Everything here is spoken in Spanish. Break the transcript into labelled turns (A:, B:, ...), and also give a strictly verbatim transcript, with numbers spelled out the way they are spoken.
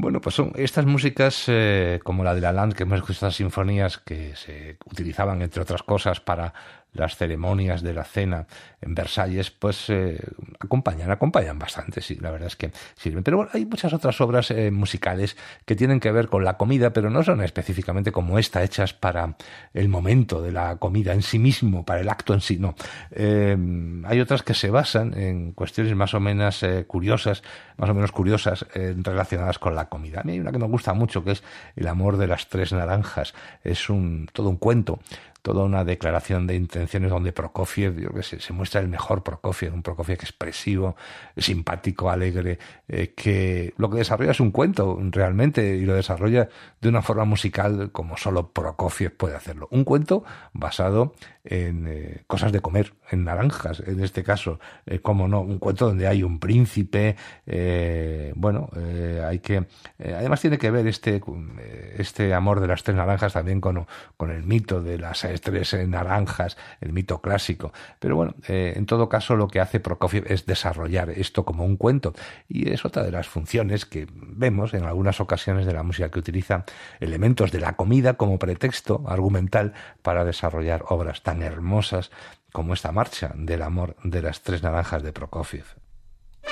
A: Bueno, pues son estas músicas eh, como la de Lalande, que hemos escuchado, estas sinfonías que se utilizaban, entre otras cosas, para las ceremonias de la cena en Versalles, pues eh, acompañan, acompañan bastante, sí, la verdad es que sirven. Pero bueno, hay muchas otras obras eh, musicales que tienen que ver con la comida, pero no son específicamente como esta, hechas para el momento de la comida en sí mismo, para el acto en sí, no. Eh, hay otras que se basan en cuestiones más o menos eh, curiosas, más o menos curiosas, eh, relacionadas con la comida. A mí hay una que me gusta mucho, que es El amor de las tres naranjas. Es un todo un cuento, toda una declaración de intenciones donde Prokofiev, yo que sé, se muestra el mejor Prokofiev, un Prokofiev expresivo, simpático, alegre, eh, que lo que desarrolla es un cuento realmente, y lo desarrolla de una forma musical como solo Prokofiev puede hacerlo. Un cuento basado en eh, cosas de comer, en naranjas, en este caso, eh, como no, un cuento donde hay un príncipe, eh, bueno, eh, hay que, eh, además tiene que ver este, este amor de las tres naranjas también con, con el mito de las tres naranjas, el mito clásico. Pero bueno, eh, en todo caso lo que hace Prokofiev es desarrollar esto como un cuento, y es otra de las funciones que vemos en algunas ocasiones de la música, que utiliza elementos de la comida como pretexto argumental para desarrollar obras tan hermosas como esta marcha del amor de las tres naranjas de Prokofiev.